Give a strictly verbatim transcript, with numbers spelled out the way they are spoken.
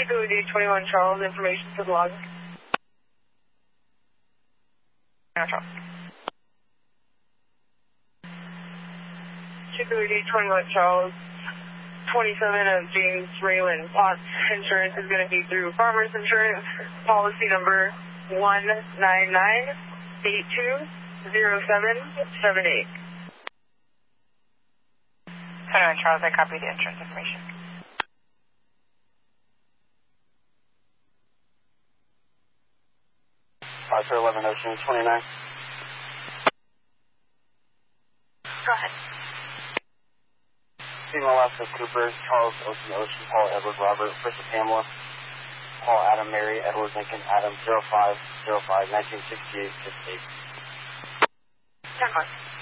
Chico D twenty-one Charles, information to the log. Yeah, Charles. Chico D twenty-one Charles, twenty-seven of James Raylan Potts. Insurance is going to be through Farmers Insurance, policy number one nine nine eight two zero seven seven eight. twenty-one Charles, I copy the insurance information. five four eleven Ocean twenty-nine. Go ahead. Female Alaska Cooper, Charles Ocean Ocean, Paul Edward Robert, Krista Pamela, Paul Adam Mary, Edward Lincoln Adam, zero five zero five nineteen sixty-eight sixty-eight. ten